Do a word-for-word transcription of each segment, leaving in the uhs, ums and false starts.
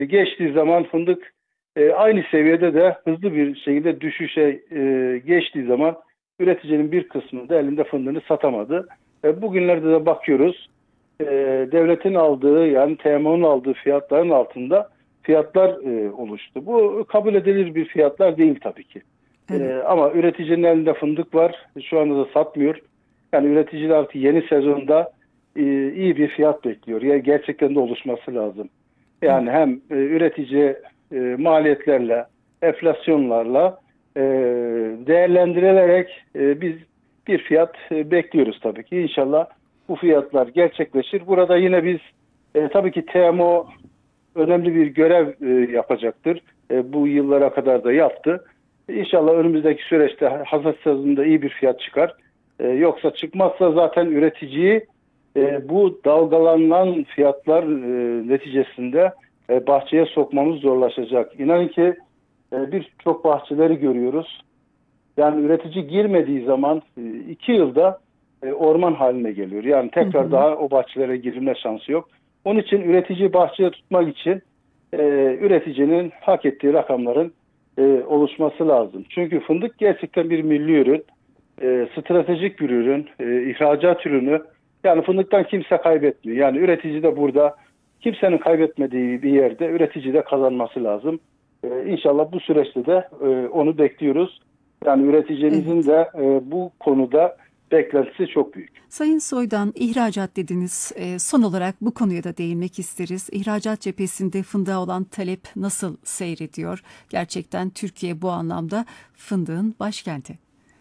geçtiği zaman fındık e, aynı seviyede de hızlı bir şekilde düşüşe e, geçtiği zaman üreticinin bir kısmı da elinde fındığını satamadı. E, bugünlerde de bakıyoruz e, devletin aldığı yani T M O'nun aldığı fiyatların altında fiyatlar e, oluştu. Bu kabul edilir bir fiyatlar değil tabii ki. Evet. E, ama üreticinin elinde fındık var. Şu anda da satmıyor. Yani üreticiler artık yeni sezonda e, iyi bir fiyat bekliyor. Yani gerçekten de oluşması lazım. Evet. Yani hem e, üretici e, maliyetlerle, enflasyonlarla e, değerlendirilerek e, biz bir fiyat e, bekliyoruz tabii ki. İnşallah bu fiyatlar gerçekleşir. Burada yine biz e, tabii ki T M O önemli bir görev e, yapacaktır. E, bu yıllara kadar da yaptı. İnşallah önümüzdeki süreçte hasat sezonunda iyi bir fiyat çıkar. E, yoksa çıkmazsa zaten üreticiyi e, bu dalgalanan fiyatlar e, neticesinde e, bahçeye sokmamız zorlaşacak. İnanın ki e, birçok bahçeleri görüyoruz. Yani üretici girmediği zaman e, iki yılda e, orman haline geliyor. Yani Hı tekrar hı. daha o bahçelere girilme şansı yok. Onun için üretici bahçeye tutmak için e, üreticinin hak ettiği rakamların e, oluşması lazım. Çünkü fındık gerçekten bir milli ürün, e, stratejik bir ürün, e, ihracat ürünü. Yani fındıktan kimse kaybetmiyor. Yani üretici de burada kimsenin kaybetmediği bir yerde üretici de kazanması lazım. E, İnşallah bu süreçte de e, onu bekliyoruz. Yani üreticimizin Evet. de e, bu konuda beklentisi çok büyük. Sayın Soydan, ihracat dediniz. E, son olarak bu konuya da değinmek isteriz. İhracat cephesinde fındığa olan talep nasıl seyrediyor? Gerçekten Türkiye bu anlamda fındığın başkenti.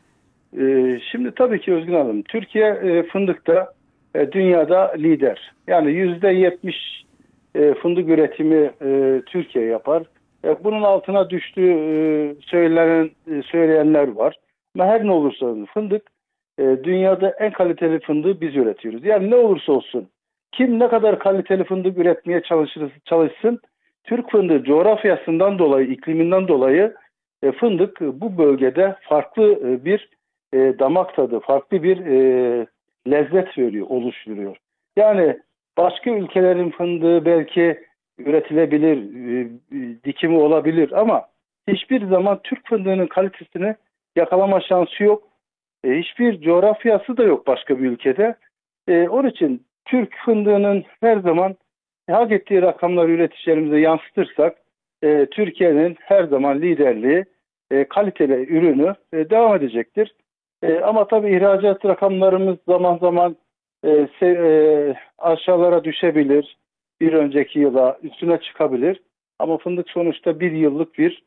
E, şimdi tabii ki Özgün Hanım, Türkiye e, fındıkta e, dünyada lider. Yani yüzde yetmiş e, fındık üretimi e, Türkiye yapar. E, bunun altına düştüğü e, söylenen, e, söyleyenler var. Ama her ne olursa olsun fındık e, dünyada en kaliteli fındığı biz üretiyoruz. Yani ne olursa olsun kim ne kadar kaliteli fındık üretmeye çalışırsa çalışsın Türk fındığı coğrafyasından dolayı, ikliminden dolayı e, fındık e, bu bölgede farklı e, bir e, damak tadı, farklı bir e, lezzet veriyor, oluşturuyor. Yani başka ülkelerin fındığı belki üretilebilir, e, e, dikimi olabilir ama hiçbir zaman Türk fındığının kalitesini yakalama şansı yok. E, hiçbir coğrafyası da yok başka bir ülkede. E, onun için Türk fındığının her zaman hak ettiği rakamları üreticilerimize yansıtırsak e, Türkiye'nin her zaman liderliği e, kaliteli ürünü e, devam edecektir. E, ama tabii ihracat rakamlarımız zaman zaman e, se, e, aşağılara düşebilir. Bir önceki yıla üstüne çıkabilir. Ama fındık sonuçta bir yıllık bir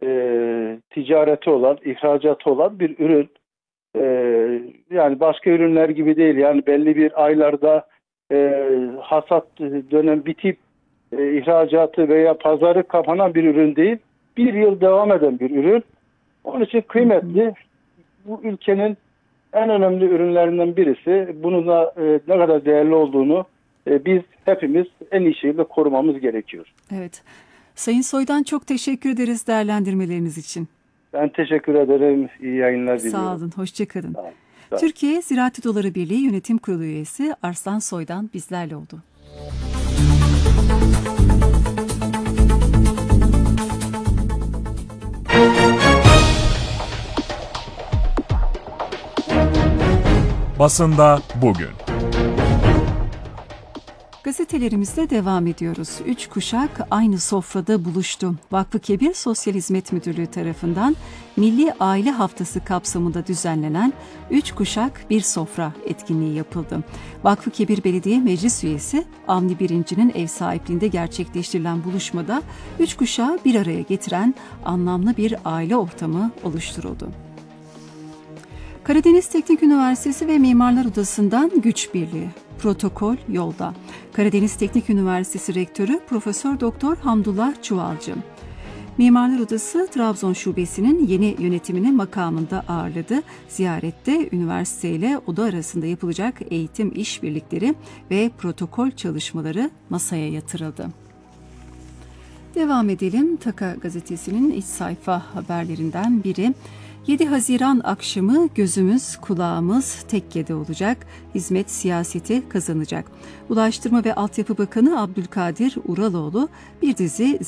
e, ticareti olan, ihracatı olan bir ürün. E, Yani başka ürünler gibi değil. Yani belli bir aylarda e, hasat dönem bitip e, ihracatı veya pazarı kapanan bir ürün değil. Bir yıl devam eden bir ürün. Onun için Hı hı. kıymetli. Bu ülkenin en önemli ürünlerinden birisi. Bunun da e, ne kadar değerli olduğunu e, biz hepimiz en iyi şekilde korumamız gerekiyor. Evet. Sayın Soydan, çok teşekkür ederiz değerlendirmeleriniz için. Ben teşekkür ederim. İyi yayınlar Sağ diliyorum. olun, hoşça kalın. Sağ olun. Sağ olun. Türkiye Ziraat Odaları Birliği Yönetim Kurulu üyesi Arslan Soydan bizlerle oldu. Basında bugün. Gazetelerimizle devam ediyoruz. Üç kuşak aynı sofrada buluştu. Vakfı Kebir Sosyal Hizmet Müdürlüğü tarafından Milli Aile Haftası kapsamında düzenlenen Üç Kuşak Bir Sofra etkinliği yapıldı. Vakfı Kebir Belediye Meclis Üyesi Avni Birinci'nin ev sahipliğinde gerçekleştirilen buluşmada üç kuşağı bir araya getiren anlamlı bir aile ortamı oluşturuldu. Karadeniz Teknik Üniversitesi ve Mimarlar Odası'ndan güç birliği. Protokol yolda. Karadeniz Teknik Üniversitesi Rektörü Profesör Doktor Hamdullah Çuvalcı. Mimarlar Odası Trabzon Şubesi'nin yeni yönetimini makamında ağırladı. Ziyarette üniversite ile oda arasında yapılacak eğitim işbirlikleri ve protokol çalışmaları masaya yatırıldı. Devam edelim. Taka gazetesinin iç sayfa haberlerinden biri. yedi Haziran akşamı gözümüz kulağımız tekkede olacak. Hizmet siyaseti kazanacak. Ulaştırma ve Altyapı Bakanı Abdülkadir Uraloğlu bir dizi